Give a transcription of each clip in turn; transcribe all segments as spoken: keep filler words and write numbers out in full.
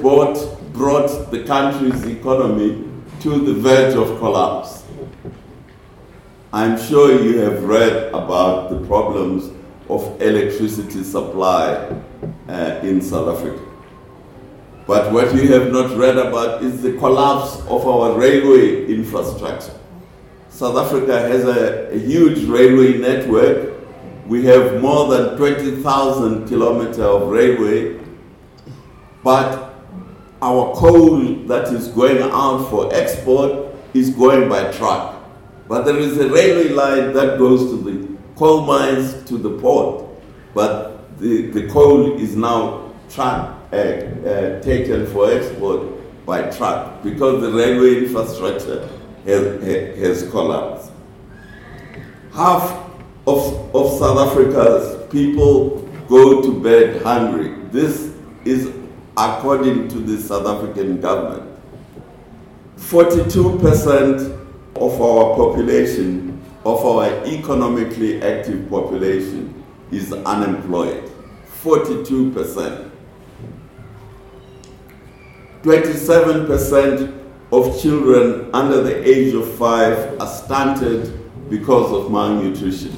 brought, brought the country's economy to the verge of collapse. I'm sure you have read about the problems of electricity supply uh, in South Africa. But what you have not read about is the collapse of our railway infrastructure. South Africa has a, a huge railway network. We have more than twenty thousand kilometers of railway, but our coal that is going out for export is going by truck. But there is a railway line that goes to the coal mines to the port, but the, the coal is now truck, uh, uh, taken for export by truck because the railway infrastructure has, has collapsed. Half of, of South Africa's people go to bed hungry. This is according to the South African government. forty-two percent of our population, of our economically active population, is unemployed. forty-two percent. twenty-seven percent of children under the age of five are stunted because of malnutrition.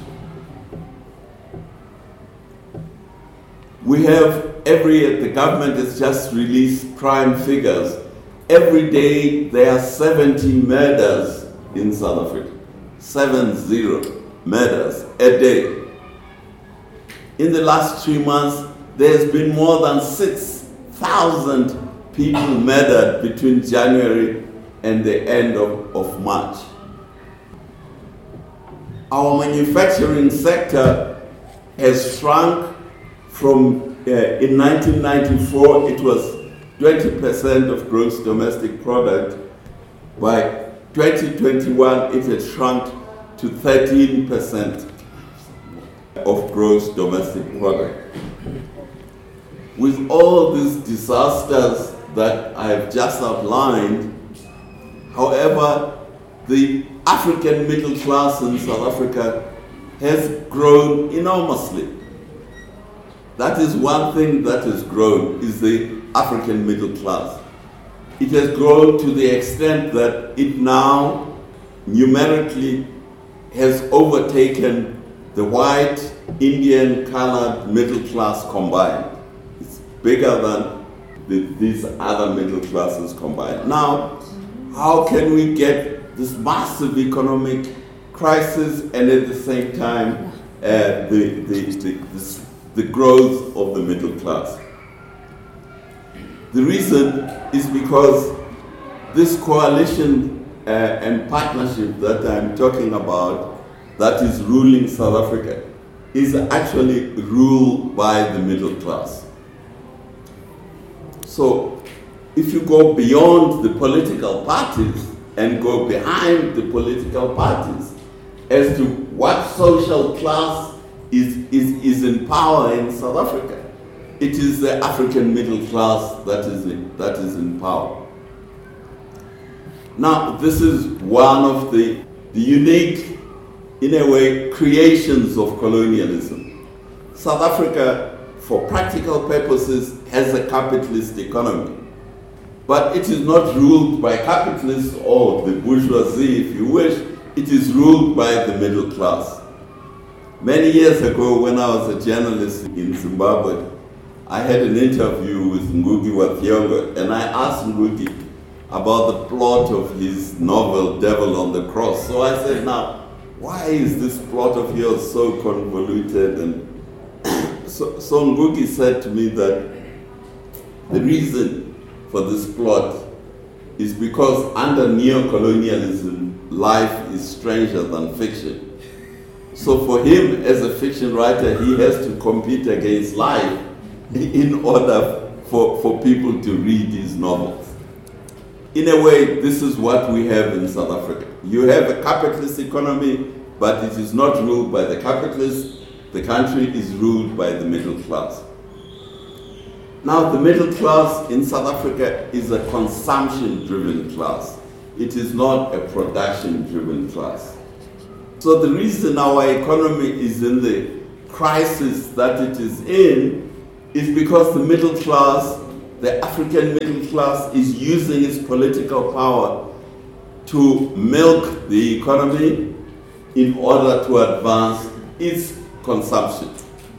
We have every year, the government has just released crime figures. Every day there are seventy murders in South Africa. Seven zero murders a day. In the last three months, there's been more than six thousand people murdered between January and the end of, of March. Our manufacturing sector has shrunk from, uh, in nineteen ninety-four, it was twenty percent of gross domestic product. By twenty twenty-one, it had shrunk to thirteen percent of gross domestic product. With all these disasters that I have just outlined, however, the African middle class in South Africa has grown enormously. That is one thing that has grown, is the African middle class. It has grown to the extent that it now numerically has overtaken the white, Indian, colored middle class combined. It's bigger than the, these other middle classes combined. Now, how can we get this massive economic crisis and at the same time uh, the, the, the, the, the growth of the middle class? The reason is because this coalition uh, and partnership that I'm talking about, that is ruling South Africa, is actually ruled by the middle class. So if you go beyond the political parties and go behind the political parties as to what social class is, is, is in power in South Africa, it is the African middle class that is in, that is in power. Now, this is one of the, the unique, in a way, creations of colonialism. South Africa, for practical purposes, has a capitalist economy. But it is not ruled by capitalists or the bourgeoisie, if you wish. It is ruled by the middle class. Many years ago, when I was a journalist in Zimbabwe, I had an interview with Ngugi wa Thiong'o, and I asked Ngugi about the plot of his novel, Devil on the Cross. So I said, now, why is this plot of yours so convoluted? And so, so Ngugi said to me that the reason for this plot is because under neo-colonialism, life is stranger than fiction. So for him, as a fiction writer, he has to compete against life in order for, for people to read his novels. In a way, this is what we have in South Africa. You have a capitalist economy, but it is not ruled by the capitalists. The country is ruled by the middle class. Now, the middle class in South Africa is a consumption-driven class. It is not a production-driven class. So the reason our economy is in the crisis that it is in is because the middle class the African middle class is using its political power to milk the economy in order to advance its consumption.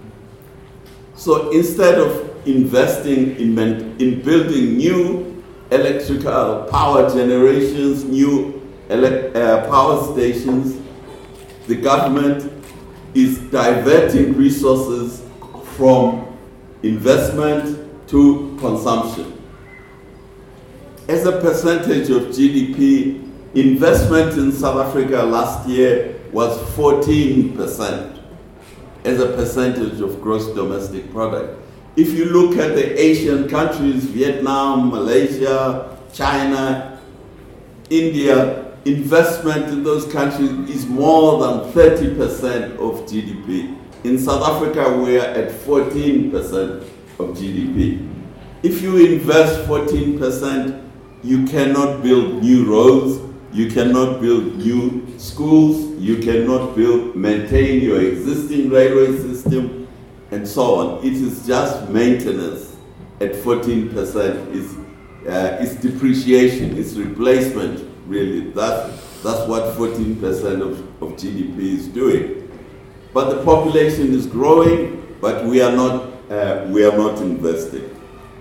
So instead of investing in, in building new electrical power generations, new ele uh, power stations, the government is diverting resources from investment to consumption. As a percentage of G D P, investment in South Africa last year was fourteen percent as a percentage of gross domestic product. If you look at the Asian countries, Vietnam, Malaysia, China, India, investment in those countries is more than thirty percent of G D P. In South Africa, we are at fourteen percent of G D P. If you invest fourteen percent, you cannot build new roads, you cannot build new schools, you cannot build, maintain your existing railway system, and so on. It is just maintenance at fourteen percent. It's, uh, it's depreciation, it's replacement, really. That's, that's what fourteen percent of, of G D P is doing. But the population is growing, but we are not, uh, we are not investing.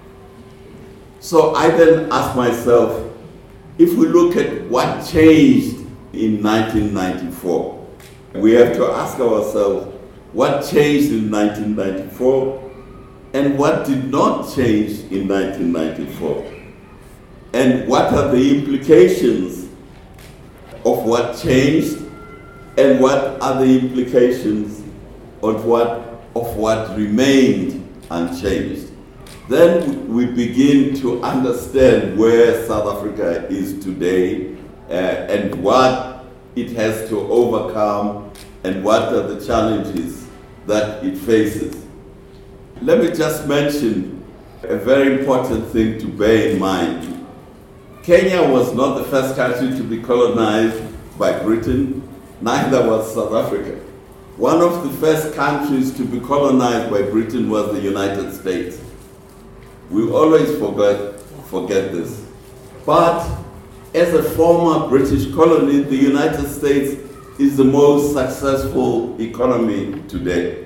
So I then ask myself, if we look at what changed in nineteen ninety-four, we have to ask ourselves, what changed in nineteen ninety-four and what did not change in nineteen ninety-four? And what are the implications of what changed and what are the implications of what, of what remained unchanged? Then we begin to understand where South Africa is today uh, and what it has to overcome and what are the challenges that it faces. Let me just mention a very important thing to bear in mind. Kenya was not the first country to be colonized by Britain, neither was South Africa. One of the first countries to be colonized by Britain was the United States. We always forget, forget this. But as a former British colony, the United States is the most successful economy today.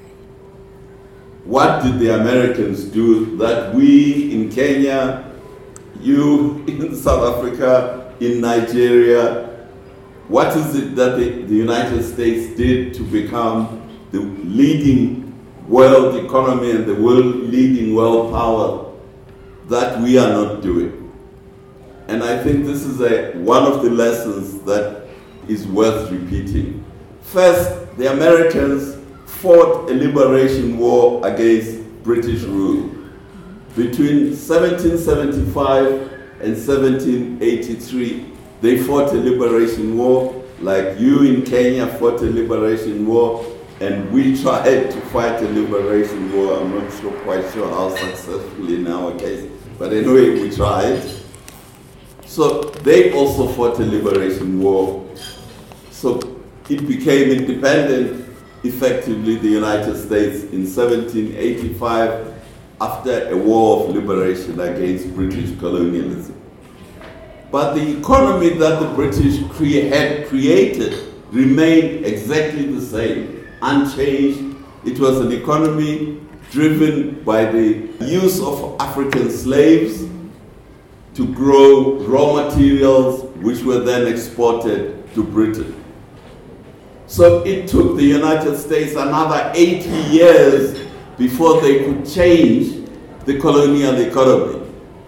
What did the Americans do that we in Kenya, you in South Africa, in Nigeria, what is it that the, the United States did to become the leading world economy and the world leading world power that we are not doing? And I think this is a, one of the lessons that is worth repeating. First, the Americans fought a liberation war against British rule. Between seventeen seventy-five and seventeen eighty-three, they fought a liberation war, like you in Kenya fought a liberation war, and we tried to fight a liberation war. I'm not sure, quite sure how successfully in our case, but anyway, we tried. So they also fought a liberation war. So it became independent, effectively, the United States in seventeen eighty-five, after a war of liberation against British colonialism. But the economy that the British cre- had created remained exactly the same, unchanged. It was an economy driven by the use of African slaves to grow raw materials which were then exported to Britain. So it took the United States another eighty years before they could change the colonial economy.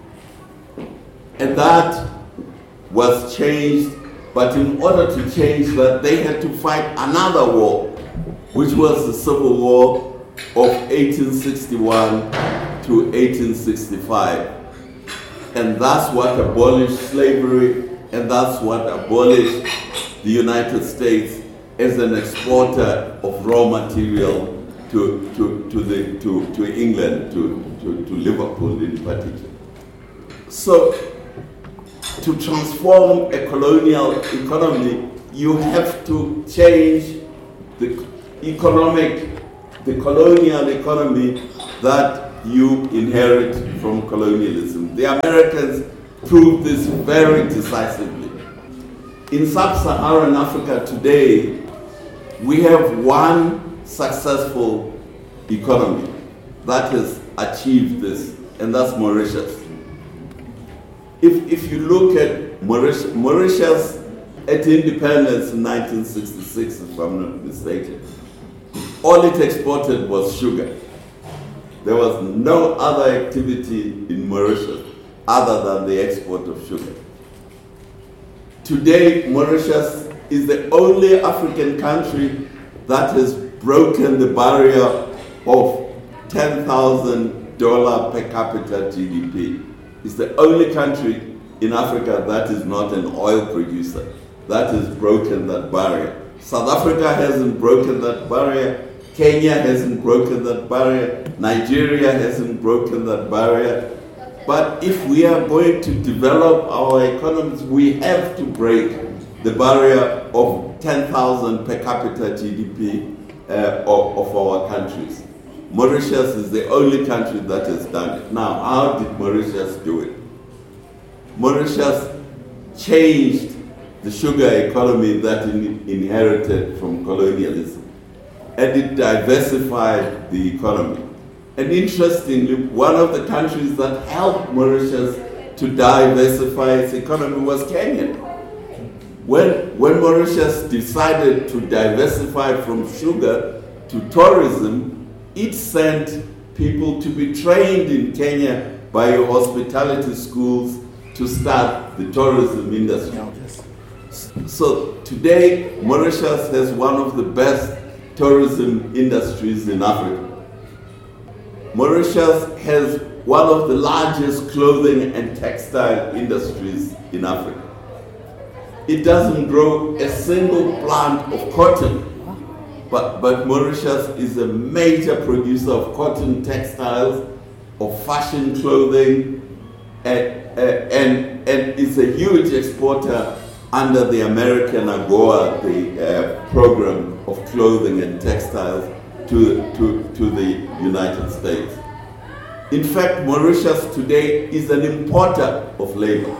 And that was changed, but in order to change that, they had to fight another war, which was the Civil War of eighteen sixty-one to eighteen sixty-five. And that's what abolished slavery, and that's what abolished the United States as an exporter of raw material to, to, to, the, to, to England, to, to, to Liverpool in particular. So, to transform a colonial economy, you have to change the economic, the colonial economy that you inherit from colonialism. The Americans proved this very decisively. In sub-Saharan Africa today, we have one successful economy that has achieved this, and that's Mauritius. If, if you look at Mauritius, Mauritius at independence in nineteen sixty-six, if I'm not mistaken, all it exported was sugar. There was no other activity in Mauritius other than the export of sugar. Today, Mauritius is the only African country that has broken the barrier of ten thousand dollars per capita G D P. It's the only country in Africa that is not an oil producer that has broken that barrier. South Africa hasn't broken that barrier. Kenya hasn't broken that barrier. Nigeria hasn't broken that barrier. But if we are going to develop our economies, we have to break the barrier of ten thousand per capita G D P uh, of, of our countries. Mauritius is the only country that has done it. Now, how did Mauritius do it? Mauritius changed the sugar economy that it inherited from colonialism, and it diversified the economy. And interestingly, one of the countries that helped Mauritius to diversify its economy was Kenya. When, when Mauritius decided to diversify from sugar to tourism, it sent people to be trained in Kenya by hospitality schools to start the tourism industry. So today, Mauritius has one of the best tourism industries in Africa. Mauritius has one of the largest clothing and textile industries in Africa. It doesn't grow a single plant of cotton, but, but Mauritius is a major producer of cotton textiles, of fashion clothing, and, and, and is a huge exporter under the American AGOA, the uh, program of clothing and textiles to, to, to the United States. In fact, Mauritius today is an importer of labor.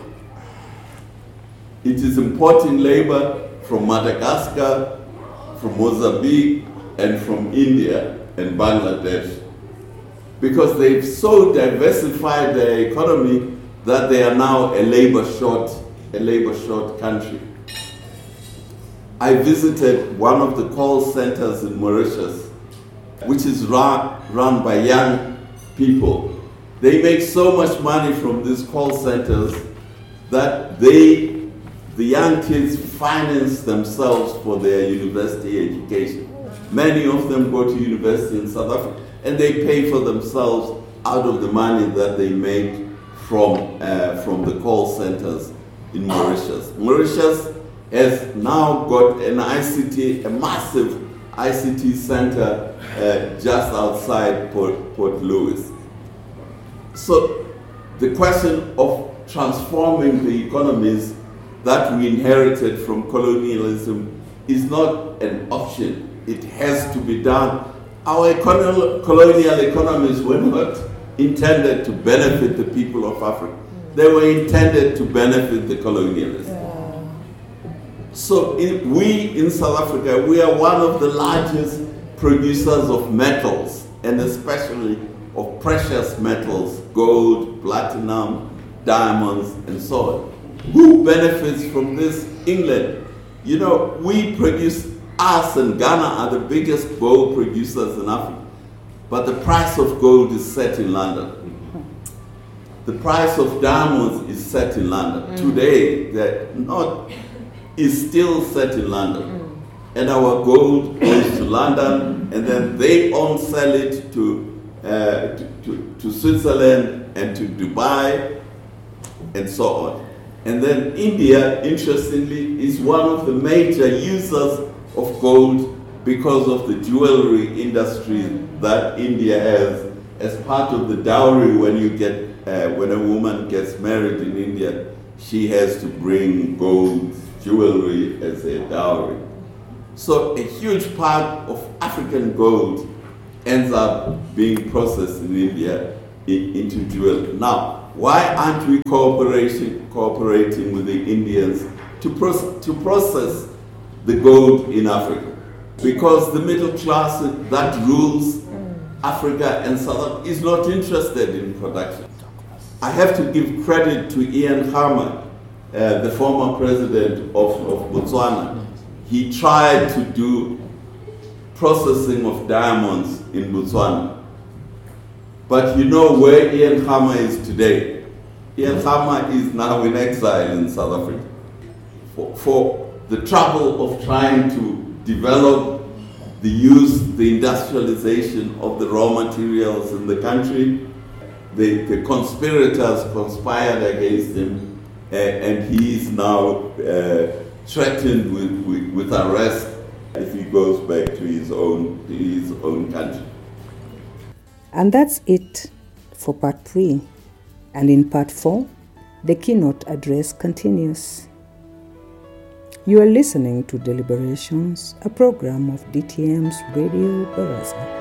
It is importing labor from Madagascar, from Mozambique, and from India and Bangladesh, because they've so diversified their economy that they are now a labor short, a labor short country. I visited one of the call centers in Mauritius, which is run, run by young people. They make so much money from these call centers that they, the young kids, finance themselves for their university education. Many of them go to university in South Africa, and they pay for themselves out of the money that they make from, uh, from the call centers in Mauritius. Mauritius has now got an I C T, a massive I C T center uh, just outside Port, Port Louis. So the question of transforming the economies that we inherited from colonialism is not an option. It has to be done. Our econo- colonial economies were not intended to benefit the people of Africa. They were intended to benefit the colonialists. Yeah. So in, we in South Africa, we are one of the largest producers of metals, and especially of precious metals, gold, platinum, diamonds, and so on. Who benefits from this? England. You know, we produce, us and Ghana are the biggest gold producers in Africa, but the price of gold is set in London. The price of diamonds is set in London. Mm. Today, that not is still set in London. Mm. And our gold goes to London, and then they own sell it to, uh, to, to, to Switzerland and to Dubai and so on. And then India, interestingly, is one of the major users of gold because of the jewelry industry that India has as part of the dowry. When you get, uh, when a woman gets married in India, she has to bring gold jewelry as a dowry. So a huge part of African gold ends up being processed in India in, into jewelry. Now, why aren't we cooperating, cooperating with the Indians to, proce- to process the gold in Africa? Because the middle class that rules Africa and South Africa is not interested in production. I have to give credit to Ian Khama, uh, the former president of, of Botswana. He tried to do processing of diamonds in Botswana. But you know where Ian Khama is today? Ian Khama is now in exile in South Africa. For, for the trouble of trying to develop the use, the industrialization of the raw materials in the country, the, the conspirators conspired against him, uh, and he is now uh, threatened with, with, with arrest if he goes back to his own, to his own country. And that's it for part three. And in part four, the keynote address continues. You are listening to Deliberations, a program of D T M's Radio Baraza.